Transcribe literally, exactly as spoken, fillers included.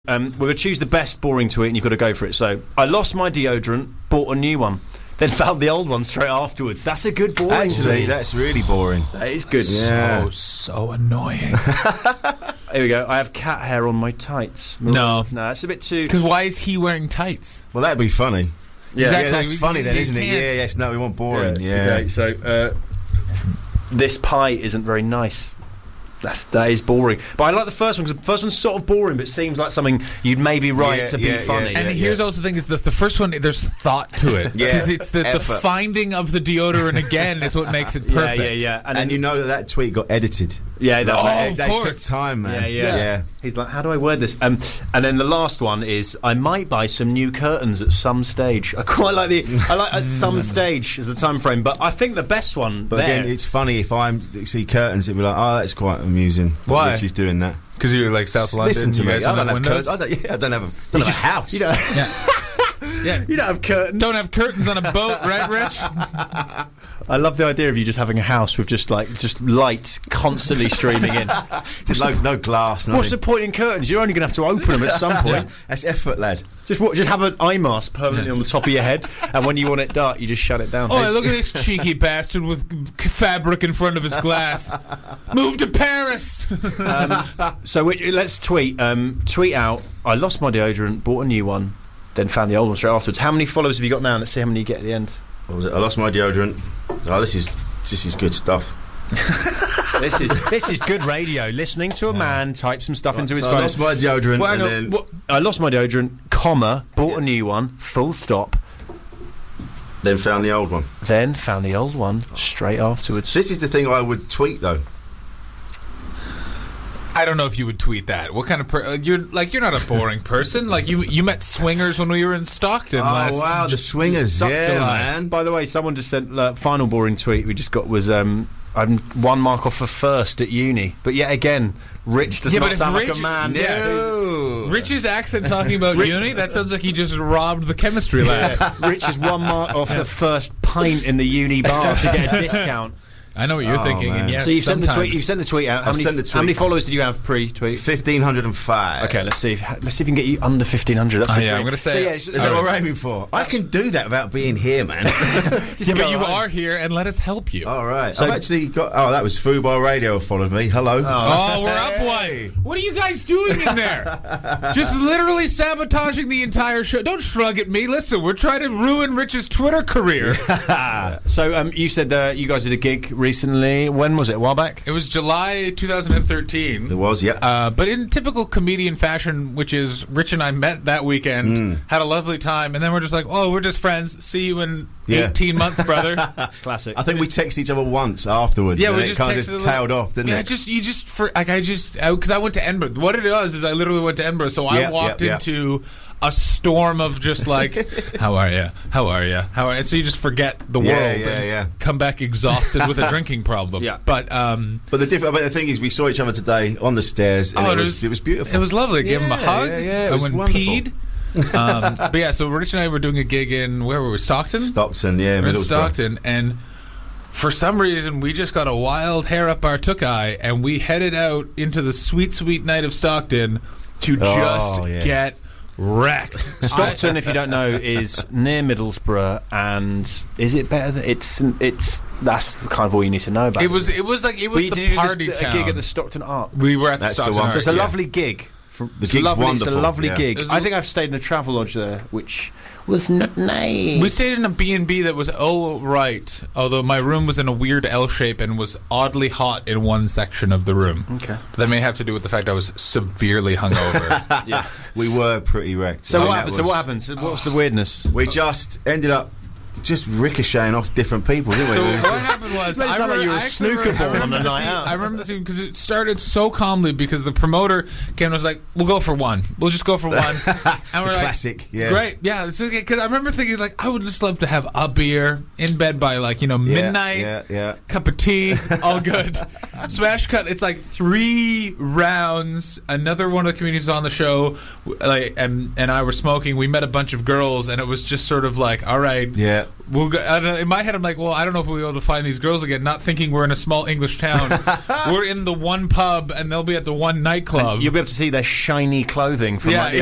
Um, we're going to choose the best boring tweet and you've got to go for it. So, I lost my deodorant, bought a new one, then found the old one straight afterwards. That's a good boring Actually, tweet. that's really boring. That is good. Yeah. So, so annoying. Here we go. I have cat hair on my tights. No. No, that's a bit too... Because why is he wearing tights? Well, that'd be funny. Yeah, Exactly. Yeah, that's We- funny we- then, we isn't it? can't- Yeah, yes, no, we want boring. Yeah. Okay, so, uh, this pie isn't very nice. That's, that is boring. But I like the first one because the first one's sort of boring but seems like something you'd maybe write Yeah, to yeah, be funny. yeah, And yeah, here's yeah. also the thing is that the first one, there's thought to it. Yeah. Because it's the, the Effort. finding of the deodorant again is what makes it perfect. Yeah, yeah, yeah. And, then, you know that that tweet got edited. yeah, that, Oh, Like, of that took course. time, man. Yeah, yeah, yeah. He's like, how do I word this? Um, and then the last one is, I might buy some new curtains at some stage. I quite like the, I like at some stage as the time frame, but I think the best one But there. again, it's funny if I see curtains, it'd be like, oh, that's quite amusing. Why? Rich is doing that. Because you're like South Just London. listen to you me. guys I don't don't have have windows. curtains. I don't, yeah, I don't have a, don't have a house. you know, Yeah. you don't have curtains. Don't have curtains on a boat, right, Rich? I love the idea of you just having a house with just like just light constantly streaming in. Just no, no glass. What's the Nothing. point in curtains? You're only going to have to open them at some point. That's effort, lad. Just what? Just have an eye mask permanently on the top of your head, and when you want it dark, you just shut it down. Oh, look at this cheeky bastard with c- fabric in front of his glass. Move to Paris. So which, let's tweet. Um, tweet out. I lost my deodorant, bought a new one, then found the old one straight afterwards. How many followers have you got now? Let's see how many you get at the end. What was it? I lost my deodorant. Oh, this is this is good stuff. This is this is good radio. Listening to a man type some stuff into his So phone. I lost my deodorant Well, hang and on. then What- I lost my deodorant, comma, bought a new one, full stop, then found the old one. then found the old one straight afterwards. This is the thing I would tweet though. I don't know if you would tweet that. What kind of per- uh, you're like? You're not a boring person. Like you, you met swingers when we were in Stockton Oh last. wow, the swingers, Sucked yeah, a lot. man. By the way, someone just sent uh, final boring tweet we just got was um, I'm one mark off for first at uni, but yet again, Rich does Yeah, but not if sound like Rich- a man. No. Rich's accent talking about uni. That sounds like he just robbed the chemistry lab. Yeah, Rich is one mark off the first pint in the uni bar to get a discount. I know what you're Oh, thinking. man. And yes, So you sent the sometimes. tweet. You sent the tweet out. How I've many, sent the tweet. How many followers did you have pre-tweet? Fifteen hundred and five. Okay, let's see. If, let's see if we can get you under fifteen hundred. That's Oh, a yeah, great- I'm gonna say- So, yeah, it's- Is that what we're aiming for? I can do that without being here, man. just Yeah, go but you on. are here, and let us help you. All right. So- I've actually got. Oh, that was Fubar Radio followed me. Hello. Oh, we're up Hey. one. What are you guys doing in there? Just literally sabotaging the entire show. Don't shrug at me. Listen, we're trying to ruin Rich's Twitter career. So um, you said uh, you guys did a gig recently. When was it? A while back? It was July twenty thirteen. It was, yeah. Uh, but in typical comedian fashion, which is Rich and I met that weekend, had a lovely time, and then we're just like, oh, we're just friends. See you in Yeah. eighteen months, brother. Classic. I think we texted each other once afterwards. Yeah, and we it just kind texted of a little- tailed off, didn't yeah, it? just you just for like I just because I went to Edinburgh. What it was is I literally went to Edinburgh, so I Yeah, walked yeah, yeah. into a storm of just like, how are you? How are you? How are? And so you just forget the Yeah, world yeah, and yeah. come back exhausted with a drinking problem. Yeah. But um, But the different. But the thing is, we saw each other today on the stairs, and Oh, it, it was, was- it was beautiful. it was lovely. I gave him a Yeah, hug. yeah, yeah, it I was went wonderful. peed. um, but yeah, so Rich and I were doing a gig in where were we? Stockton. Stockton, yeah, We're in Middlesbrough. Stockton, and for some reason we just got a wild hair up our took eye, and we headed out into the sweet, sweet night of Stockton to just Oh, yeah. get wrecked. Stockton, if you don't know, is near Middlesbrough, and is it better? Than, it's it's that's kind of all you need to know about. It was it was like it But was you the did you party just, town. a gig at the Stockton Arc. we were at That's the the Stockton one. Arc, So it's a yeah. lovely gig. The It's gig's a lovely, wonderful. It's a lovely yeah. gig. It was I a- think I've stayed in the Travelodge there, which was not nice. We stayed in a B and B that was all right, although my room was in a weird L shape and was oddly hot in one section of the room. Okay. That may have to do with the fact I was severely hungover. Yeah. We were pretty wrecked. So I mean, what that happened? So was- what happened? So what's the weirdness? We just ended up just ricocheting off different people, didn't we? So It was- what happened was, Made it I sound like remember, you were a I actually snooker remember- ball I remember on a the night scene- out. I remember the scene because it started so calmly because the promoter came and was like, "We'll go for one. We'll just go for one." And we're like, classic, yeah. great, yeah. Because I remember thinking like, I would just love to have a beer in bed by like you know Yeah, midnight. Yeah, yeah. Cup of tea, all good. Smash cut. It's like three rounds. Another one of the comedians on the show, like, and and I were smoking. We met a bunch of girls, and it was just sort of like, all right, Yeah. We'll go, I don't know, in my head, I'm like, well, I don't know if we'll be able to find these girls again. Not thinking we're in a small English town. We're in the one pub, and they'll be at the one nightclub. And you'll be able to see their shiny clothing from Yeah, like the